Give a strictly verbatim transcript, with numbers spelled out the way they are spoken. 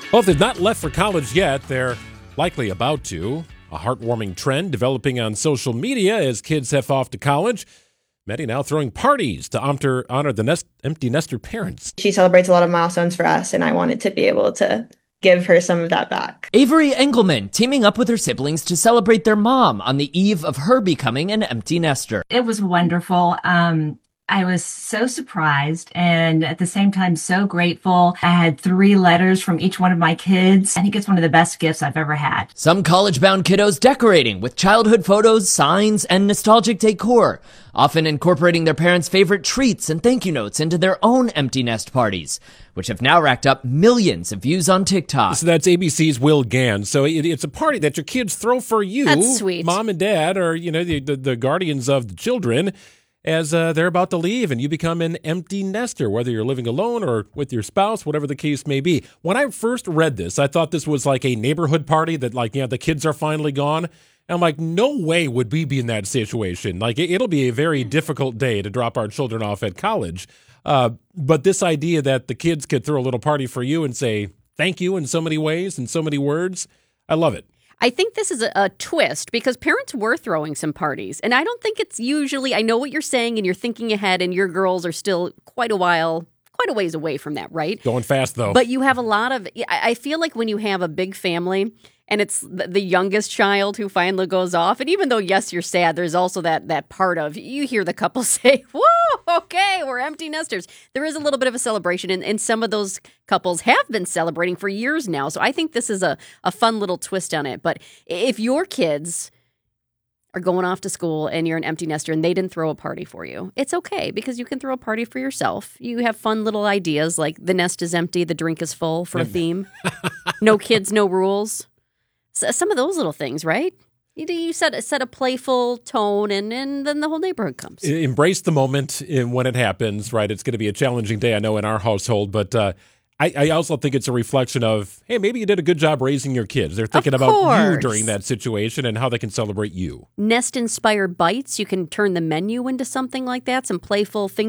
Well, if they've not left for college yet, they're likely about to. A heartwarming trend developing on social media as kids head off to college. Many now throwing parties to honor, honor the nest, empty nester parents. She celebrates a lot of milestones for us, and I wanted to be able to give her some of that back. Avery Engelman teaming up with her siblings to celebrate their mom on the eve of her becoming an empty nester. It was wonderful. Um, I was so surprised and at the same time so grateful. I had three letters from each one of my kids. I think it's one of the best gifts I've ever had. Some college-bound kiddos decorating with childhood photos, signs, and nostalgic decor, often incorporating their parents' favorite treats and thank you notes into their own empty nest parties, which have now racked up millions of views on TikTok. So that's A B C's Will Gann. So it, it's a party that your kids throw for you. That's sweet. Mom and dad are, you know, the, the, the guardians of the children as uh, they're about to leave and you become an empty nester, whether you're living alone or with your spouse, whatever the case may be. When I first read this, I thought this was like a neighborhood party that, like, yeah, the kids are finally gone. And I'm like, no way would we be in that situation. Like, it, it'll be a very difficult day to drop our children off at college. Uh, but this idea that the kids could throw a little party for you and say thank you in so many ways, in so many words, I love it. I think this is a, a twist because parents were throwing some parties. And I don't think it's usually, I know what you're saying and you're thinking ahead and your girls are still quite a while, quite a ways away from that, right? Going fast, though. But you have a lot of, I feel like when you have a big family and it's the youngest child who finally goes off, and even though, yes, you're sad, there's also that that part of, you hear the couple say, whoa, okay, we're empty nesters. There is a little bit of a celebration, and, and some of those couples have been celebrating for years now. So I think this is a, a fun little twist on it. But if your kids are going off to school and you're an empty nester and they didn't throw a party for you, it's okay because you can throw a party for yourself. You have fun little ideas like the nest is empty, the drink is full for a theme. No kids, no rules. So some of those little things, right? You, you set, set a playful tone and, and then the whole neighborhood comes. Embrace the moment when it happens, right? It's going to be a challenging day, I know, in our household, but uh, I, I also think it's a reflection of, hey, maybe you did a good job raising your kids. They're thinking about you during that situation and how they can celebrate you. Nest-inspired bites. You can turn the menu into something like that, some playful things.